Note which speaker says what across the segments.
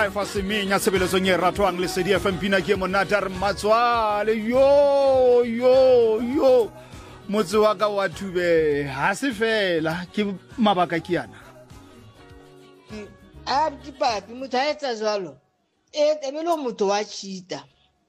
Speaker 1: fa semenya sebeletsong e ratwang le Sedi FM pina ke monata re matswale yo motse wa ka wa thube ha se fela ke mabaka ke yana
Speaker 2: a di papi motho a etsa jwalo e be lo motho wa cheater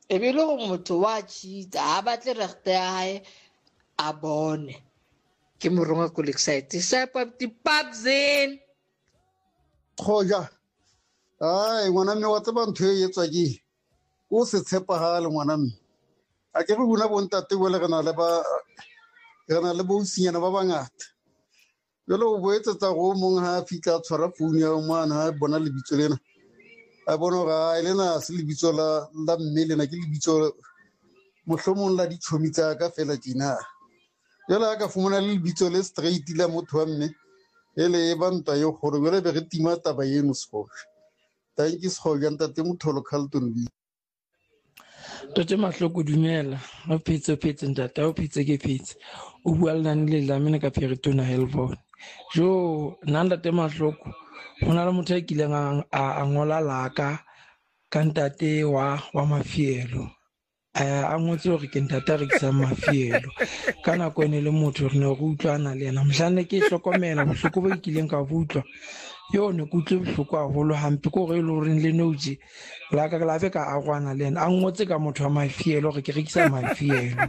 Speaker 2: ha batle regte ya hae a bone ke moronga ko excited sa papi papzen
Speaker 3: khoja ai ngwana mme wa tseba ntho e etswa ke o se tshepagale ngwana mme a ke re buna bontate go le gana le bo sinyana ba bangata jalo o boetsetsa go mong ha fitla tshwara phone ya mwana ha bona lebitso lena a bona ga elena se lebitso la mme lena ke lebitso mohlomong la ditšhomitsa ka fela tina jalo a ka fumana le lebitso le straight la motho wa mme ele e banta yo gore jalo be re tima taba eno sekgoja thank you sekgoja ntate motholo Carlton B
Speaker 4: Tate Mahloko dumela o phetse ntate o phetse ke phetse o bua le nang le la mena ka Peritona Helbon jo nanda Tate Mahloko hona le motho a kileng a ngola laka ka ntate wa mafielo a ngotse hore ke ntate re ke sa mafielo ka nako ene le motho re ne re utlwana le yena mohlane ke hlokomela bohloko bo kileng ka butlwa yo ne kutle bohloko haholo hampe ko re le reng le noji la ka la fe ka a gwana le a ngotse ka motho wa mafielo re ke rekisa mafielo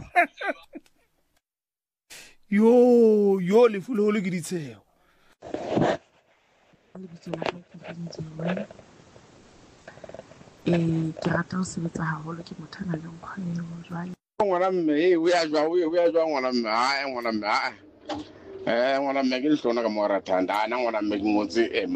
Speaker 1: yo le fulo le ke ditsheo
Speaker 5: ke rata ho sebetsa haholo ke motho a nang le kgwebo jwale
Speaker 6: ngwana mme o ya jwa ngwana mme ngwana mme ke hlona ka mo rathanda ana ngwana mme ke ngotse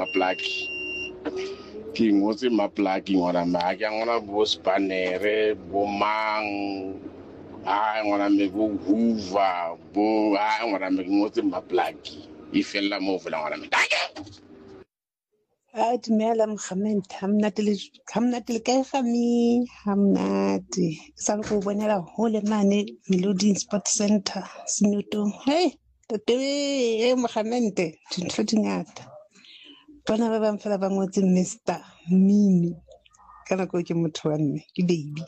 Speaker 6: maplaki ngwana mme a ke ngwana bo spanere bo mang ngwana mme bo hoover bo ngwana mme ke ngotse maplaki ifella mo vela ngwana mme
Speaker 5: dumela Mohammed hamnate le kae kgami hamnate sa le go bonela hole mane Melody Sport Center Sinutong tate Mohammed dintho di ngata bona ba bang fela ba ngotse Mr Mimi kana go ke motho wa mme ke baby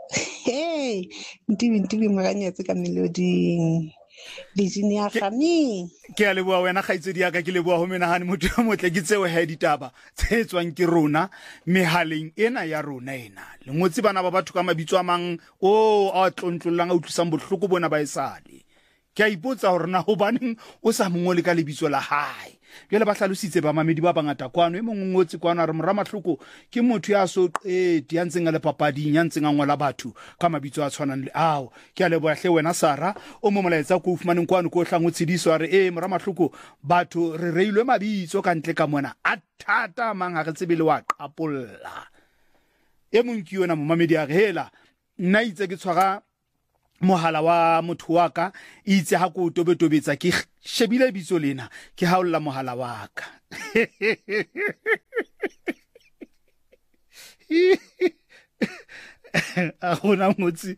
Speaker 5: ntibi moganyetse ka Melody Virginia Khami
Speaker 1: ke a leboa wena kgaitsedi ya ka ke leboa ho menahane motho o motle ke tseo he ditaba tse tswang ke rona mehaleng ena ya rona ena le ngotsi bana ba batho ka mabitso a mang a tlontlollang a utlwisang bohloko bona ba esale ke a ipotsa hore na hobaneng o sa mongole ka lebitso la hae jele ba hlalositse ba mamedi ba bangata kwano e mongongotsi kwano a re Moramahloko ke motho ya so ya ntseng a le papading ya ntseng a ngola batho ka mabitso a tshwanang le ao ke a leboa hle wena Sara o mo molaetsa ko fumaneng kwano ko hlango tshidiso a re Moramahloko batho re reilwe mabitso ka ntle ka mona a thata mang ha re tsebe le wa qapolla e mong ke yona mo mamedi a re hela nna itse ke tshwara mohala wa motho wa ka itse ha ko tobetobetsa ke shebile bitso lena ke haolla mohala wa ka a gona motsi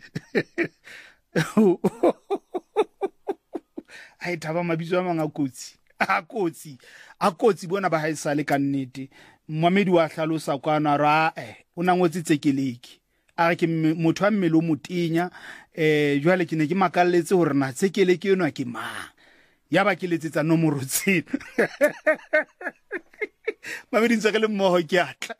Speaker 1: a thaba mabitso a manga a kotsi bona ba haisale ka nnete mmamedi wa hlalosa kwana ra o nangotse tsekeleki a ke motho a mmelo motenya jwale ke ne ke makalletse hore na tsekele ke yona ke mang ya ba ke letsetsa nomoro tsena mamedi ntse ke le mmoho ke atla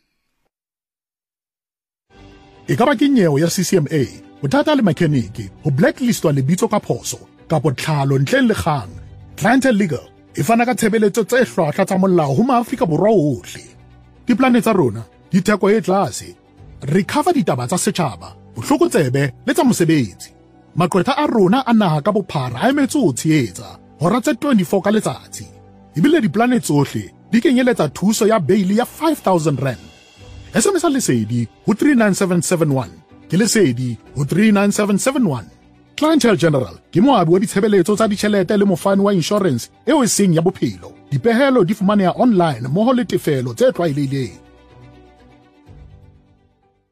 Speaker 7: e ka ba ke nyeo ya CCMA bothata le mechanic ho blacklistwa lebitso ka phoso ka botlhalo ntleng le kgang Clientele Legal e fana ka tshebeletso tse hlwahlwa tsa molao ho Maafrika Borwa ohle diplane tsa rona di theko e tlase recover ditaba tsa setjhaba bohlokotsebe le tsa mosebetsi maqwetha a rona a naha ka bophara a emetse ho tshehetsa hora tse 24 ka letsatsi ebile diplane tsohle di kenyeletsa thuso ya bail ya 5,000 rand SMS lesedi ho 39771 ke lesedi ho 39771 Clientele General ke moabi wa ditshebeletso tsa ditjhelete le mofani wa insurance eo e seng ya bophelo dipehelo di fumaneha online moho le tefelo tse tlwaelehileng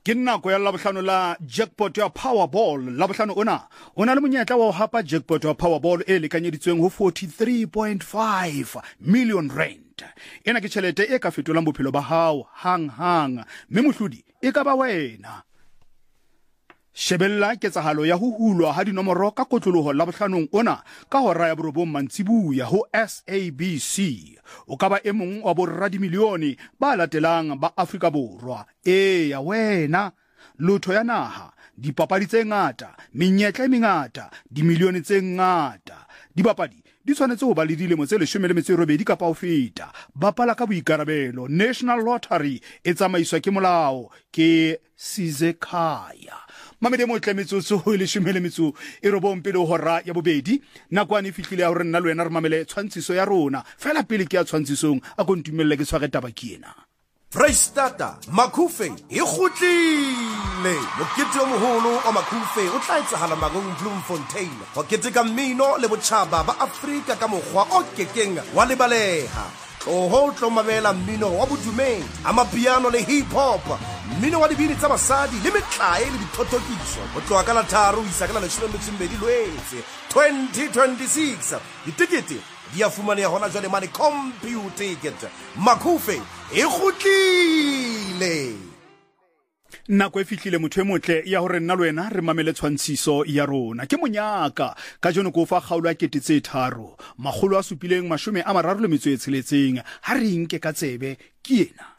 Speaker 1: ke nako ya labohlano la jackpot ya Powerball. Labohlano o na le monyetla wa ho hapa jackpot ya Powerball e lekanyeditsweng ho 43.5 million rand. Ena ke tjhelete e ka fetolang bophelo ba hao hang mme mohlodi e ka ba wena. Shebella ketsahalo ya ho hulwa ha dinomoro ka kotloloho labohlanong ona ka hora ya borobong mantsibuya ho SABC. O ka ba e mong wa borra dimilione ba latelang ba Afrika Borwa. Ya wena, lotho ya naha, dipapadi tse ngata, menyetla e mengata, dimilione tse ngata. Dibapadi di tshwanetse ho ba le dilemo tse 18 kapa ho feta. Bapala ka boikarabelo. National Lottery e tsamaiswa ke molao ke Sizekhaya. Mamede mo tlemetsotso ho le 18 pele hora ya bobedi. Nakwane fihlile ya hore nna le wena re mamele tshwantshiso ya rona. Fela pele ke ya tshwantshisong a go ntumelle ke tshware taba ke ena.
Speaker 8: Freistata Makhufe e kgutlile. Mokete o moholo wa Makhufe o tla etsahala Magong Bloemfontein ho keteka mmino le botjhaba ba Afrika ka mokgwa o kekeng wa lebaleha. Ho tlo mamela mmino wa bodumedi, amapiano le hip hop, mmino wa dibini tsa basadi le metlae le dithothokiso. Ho tloha ka la 3 isa ka la 12 Lwetse 2026. Ditikete di a fumaneha hona jwale mane computer ticket. Makhufe e kgutlile.
Speaker 1: Nako e fihlile motho e motle ya hore nna le wena re mamele tshwantshiso ya rona. Ke monyaka ka jeno ko fa kgaolo ya 3 makgolo a 736 ha re nke ka tsebe ke ena.